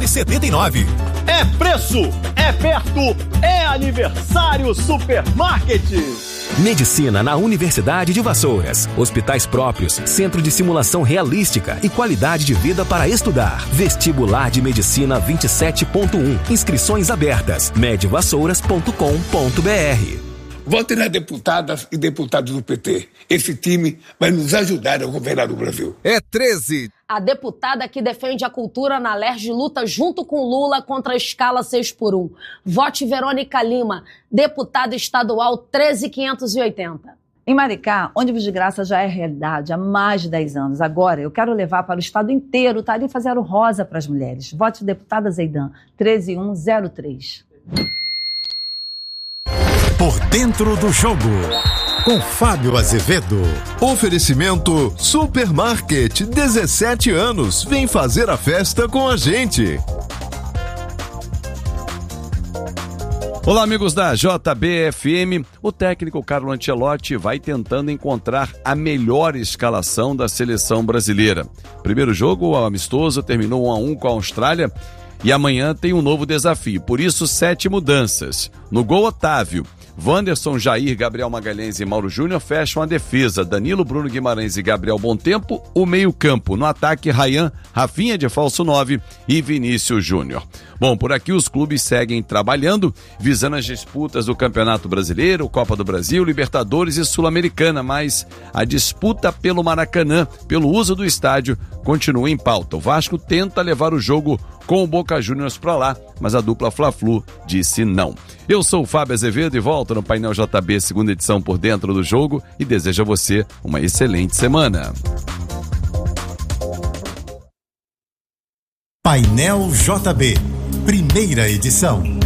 999. É preço, é perto, é aniversário Supermarket. Medicina na Universidade de Vassouras. Hospitais próprios, centro de simulação realística e qualidade de vida para estudar. Vestibular de Medicina 27.1. Inscrições abertas. medvassouras.com.br. Votem nas deputadas e deputados do PT. Esse time vai nos ajudar a governar o Brasil. É 13. A deputada que defende a cultura na LERJ luta junto com Lula contra a escala 6x1. Vote Verônica Lima, deputada estadual 13580. Em Maricá, ônibus de graça já é realidade há mais de 10 anos. Agora, eu quero levar para o estado inteiro tarifa zero rosa para as mulheres. Vote deputada Zeidan, 13103. Por dentro do jogo, com Fábio Azevedo. Oferecimento Supermarket, 17 anos. Vem fazer a festa com a gente. Olá, amigos da JBFM. O técnico Carlo Ancelotti vai tentando encontrar a melhor escalação da seleção brasileira. Primeiro jogo, o amistoso, terminou 1-1 com a Austrália. E amanhã tem um novo desafio, por isso 7 mudanças. No gol, Otávio. Wanderson, Jair, Gabriel Magalhães e Mauro Júnior fecham a defesa. Danilo, Bruno Guimarães e Gabriel Bontempo, o meio-campo. No ataque, Ryan, Rafinha de falso 9 e Vinícius Júnior. Bom, por aqui os clubes seguem trabalhando, visando as disputas do Campeonato Brasileiro, Copa do Brasil, Libertadores e Sul-Americana, mas a disputa pelo Maracanã, pelo uso do estádio, continua em pauta. O Vasco tenta levar o jogo com o Boca Juniors para lá, mas a dupla Fla-Flu disse não. Eu sou o Fábio Azevedo e volto no Painel JB, segunda edição Por Dentro do Jogo, e desejo a você uma excelente semana. Painel JB, primeira edição.